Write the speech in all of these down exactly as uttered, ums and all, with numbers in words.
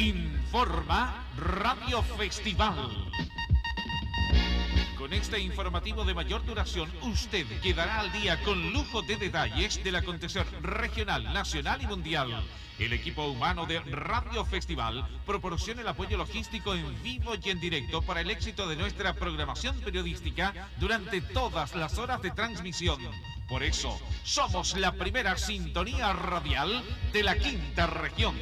Informa Radio Festival. Con este informativo de mayor duración, usted quedará al día con lujo de detalles del acontecer regional, nacional y mundial. El equipo humano de Radio Festival proporciona el apoyo logístico en vivo y en directo para el éxito de nuestra programación periodística durante todas las horas de transmisión. Por eso, somos la primera sintonía radial de la quinta región.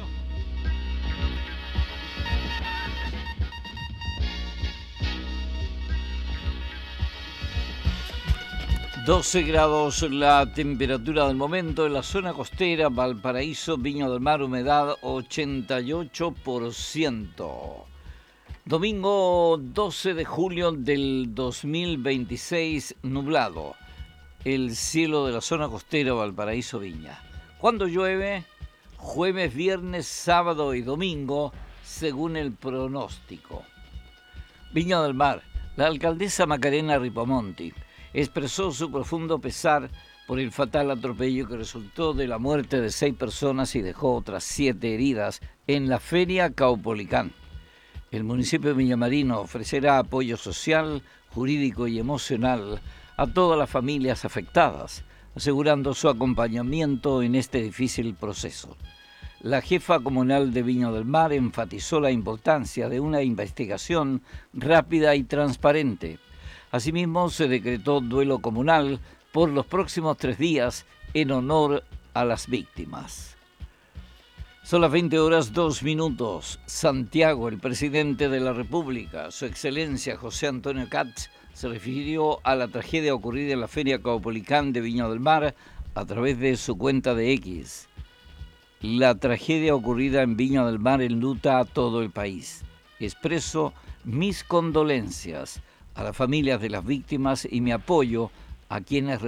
doce grados la temperatura del momento en la zona costera, Valparaíso, Viña del Mar, humedad ochenta y ocho por ciento. Domingo doce de julio del dos mil veintiséis, nublado. El cielo de la zona costera, Valparaíso, Viña. ¿Cuándo llueve? Jueves, viernes, sábado y domingo, según el pronóstico. Viña del Mar, la alcaldesa Macarena Ripamonti expresó su profundo pesar por el fatal atropello que resultó de la muerte de seis personas y dejó otras siete heridas en la Feria Caupolicán. El municipio de Villamarino ofrecerá apoyo social, jurídico y emocional a todas las familias afectadas, asegurando su acompañamiento en este difícil proceso. La jefa comunal de Viña del Mar enfatizó la importancia de una investigación rápida y transparente. Asimismo, se decretó duelo comunal por los próximos tres días en honor a las víctimas. Son las veinte horas dos minutos. Santiago, el presidente de la República, su excelencia José Antonio Katz, se refirió a la tragedia ocurrida en la Feria Caupolicán de Viña del Mar a través de su cuenta de X. La tragedia ocurrida en Viña del Mar enluta a todo el país. Expreso mis condolencias a las familias de las víctimas y mi apoyo a quienes